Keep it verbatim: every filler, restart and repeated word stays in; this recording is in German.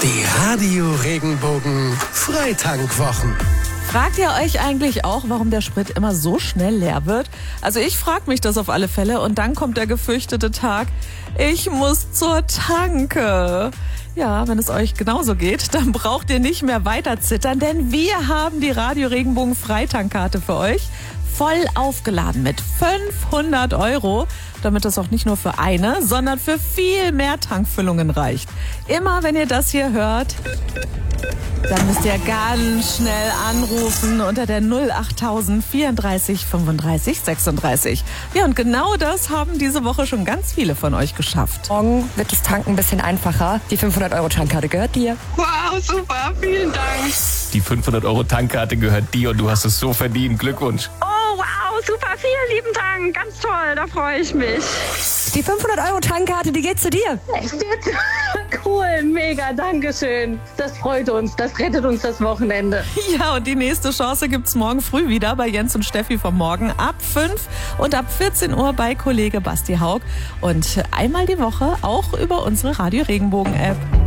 Die Radio Regenbogen Freitankwwochen. Fragt ihr euch eigentlich auch, warum der Sprit immer so schnell leer wird? Also ich frage mich das auf alle Fälle und dann kommt der gefürchtete Tag. Ich muss zur Tanke. Ja, wenn es euch genauso geht, dann braucht ihr nicht mehr weiter zittern, denn wir haben die Radio Regenbogen Freitankkarte für euch. Voll aufgeladen mit fünfhundert Euro, damit das auch nicht nur für eine, sondern für viel mehr Tankfüllungen reicht. Immer wenn ihr das hier hört, dann müsst ihr ganz schnell anrufen unter der null achttausend vierunddreißig fünfunddreißig sechsunddreißig. Ja, und genau das haben diese Woche schon ganz viele von euch geschafft. Morgen wird das Tanken ein bisschen einfacher. Die fünfhundert Euro Tankkarte gehört dir. Wow, super, vielen Dank. Die fünfhundert Euro Tankkarte gehört dir und du hast es so verdient. Glückwunsch. Oh, wow, super, vielen lieben Dank. Ganz toll, da freue ich mich. Die fünfhundert Euro Tankkarte, die geht zu dir. Echt jetzt? Cool, mega, danke schön. Das freut uns, das rettet uns das Wochenende. Ja, und die nächste Chance gibt's morgen früh wieder bei Jens und Steffi vom Morgen ab fünf und ab vierzehn Uhr bei Kollege Basti Haug. Und einmal die Woche auch über unsere Radio Regenbogen App.